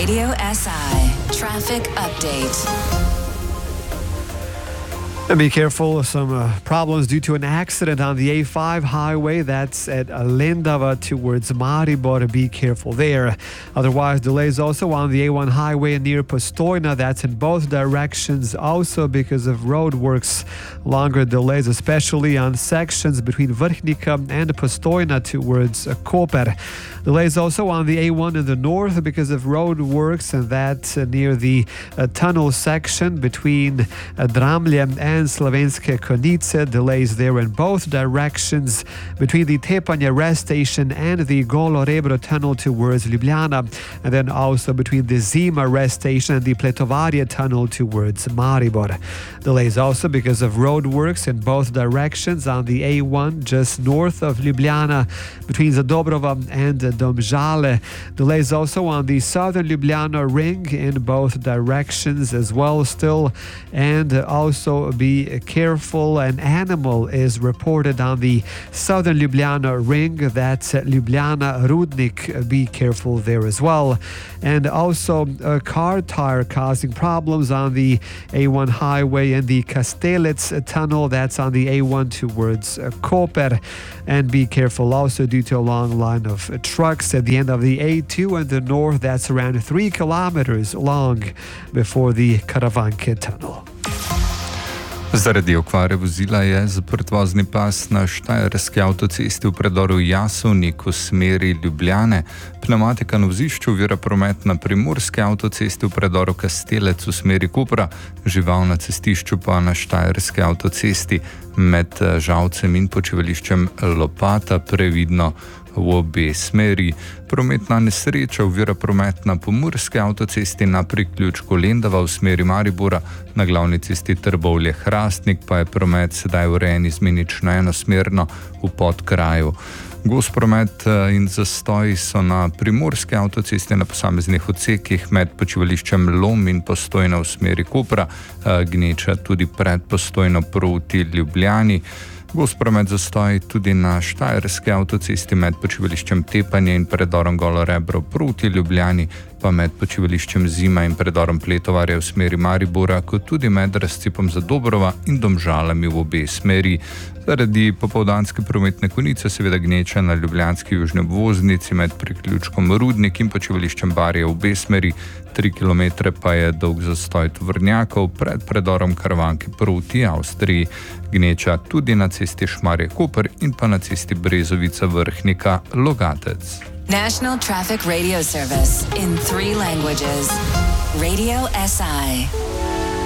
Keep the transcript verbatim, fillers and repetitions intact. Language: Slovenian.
Radio S I Traffic Update. And be careful, some uh, problems due to an accident on the A five highway. That's at Lendava towards Maribor. Be careful there. Otherwise, delays also on the A one highway near Postojna. That's in both directions, also because of road works. Longer delays, especially on sections between Vrhnika and Postojna towards uh, Koper. Delays also on the A one in the north because of road works, and that uh, near the uh, tunnel section between uh, Dramlje and Slovenske Konjice. Delays there in both directions between the Tepanje rest station and the Golo Rebro tunnel towards Ljubljana, and then also between the Zima rest station and the Pletovarje tunnel towards Maribor. Delays also because of road works in both directions on the A one just north of Ljubljana between Zadobrova and Domžale. Delays also on the southern Ljubljana ring in both directions as well still, and also be careful. An animal is reported on the southern Ljubljana ring. That's Ljubljana Rudnik. Be careful there as well. And also a car tire causing problems on the A one highway and the Kastelec tunnel. That's on the A one towards Koper. And be careful also due to a long line of trucks at the end of the A two in the north. That's around three kilometers long before the Karavanke tunnel. Zaradi okvare vozila je zaprt vozni pas na Štajerski avtocesti v predoru Jasovnik v smeri Ljubljane. Pneumatika na vozišču ovira promet na Primorski avtocesti v predoru Kastelec v smeri Kopra, žival na cestišču pa na Štajerski avtocesti med Žalcem in počivališčem Lopata previdno v obe smeri. Prometna nesreča ovira promet na Pomurski avtocesti na priključku Lendava v smeri Maribora, na glavni cesti Trbovlje-Hrastnik pa je promet sedaj urejen izmenično enosmerno v Podkraju. Gost promet in zastoji so na Primorski avtocesti na posameznih odsekih med počivališčem Lom in Postojna v smeri Kopra, gneča tudi pred Postojno proti Ljubljani. Gost promet zastoji tudi na Štajerski avtocesti med počivališčem Tepanje in predorom Golo Rebro proti Ljubljani, pa med počivališčem Zima in predorom Pletovarje v smeri Maribora, kot tudi med razcepom Zadobrova in Domžalami v obe smeri. Zaradi popoldanske prometne konice seveda gneča na ljubljanski južni obvoznici med priključkom Rudnik in počivališčem Barje v obe smeri, tri kilometre pa je dolg zastoj tovornjakov pred predorom Karavanke proti Avstriji. Gneča tudi na cesti Šmarje-Koper in pa na cesti Brezovica Vrhnika Logatec. National Traffic Radio Service in three languages. Radio S I.